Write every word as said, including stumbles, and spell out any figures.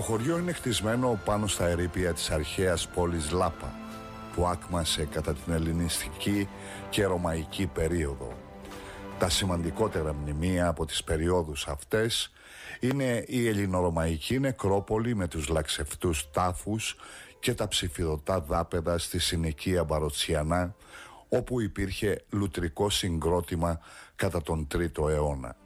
Το χωριό είναι χτισμένο πάνω στα ερείπια της αρχαίας πόλης Λάπα, που άκμασε κατά την ελληνιστική και ρωμαϊκή περίοδο. Τα σημαντικότερα μνημεία από τις περιόδους αυτές είναι η ελληνορωμαϊκή νεκρόπολη με τους λαξευτούς τάφους και τα ψηφιδωτά δάπεδα στη συνοικία Μπαροτσιανά, όπου υπήρχε λουτρικό συγκρότημα κατά τον τρίτο αιώνα.